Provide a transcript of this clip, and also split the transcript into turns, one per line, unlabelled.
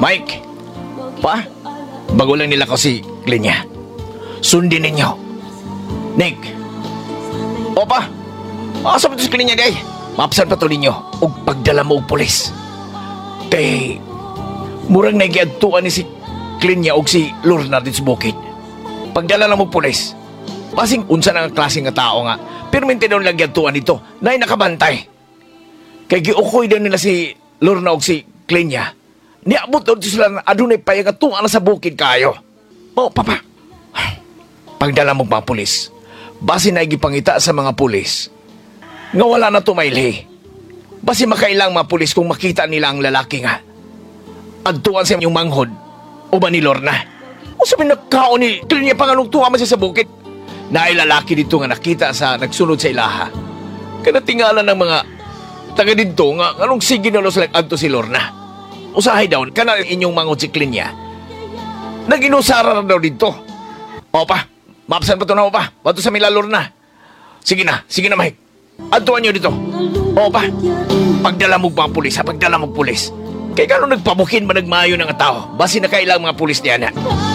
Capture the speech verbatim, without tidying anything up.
Mike, pa, bago lang nila ko si Klinya. Sundin ninyo. Nick, opa, asa ba ito si Klinya, day? Mapsan pa to ninyo, og pagdala mo og pulis. Kay, murang nagiagtuan ni si Klinya og si Lorna din sa bukid. Pagdala lang mo pulis, basing unsa na nga klase nga tao nga, pero minti daw nagiagtuan nito, na nakabantay. Kay giukoy daw nila si Lorna og si Klinya. Niabot daw sila na adunay payag at tuwa na sa bukid kayo. Oh, papa. Pagdala mo mga pulis, basi na igipangita sa mga pulis, nga wala na tumailhi. Basi makailang mga pulis kung makita nila ang lalaki nga. Adtuan sa yung manghod, o ba ni Lorna? O sabi nagkaon ni Klinya pa nga nung tuwa man siya sa bukid. Na ay lalaki dito nga nakita sa nagsunod sa ilaha. Kaya tingala ng mga taga dito nga anong sige na los like adto si Lorna. Usahay daw, kana inyong manghod si Klinya. Naginusara na daw dito. Opa, mapsan pa ito na opa. Bato sa mila Lorna. Sige na, sige na Mike. Adtuan nyo dito. Opa, pagdala mo mga pulis ha, pagdala mo pulis. Kaya kano nagpabukin ba nagmayo ng tao? Basi na kailang mga pulis niya na.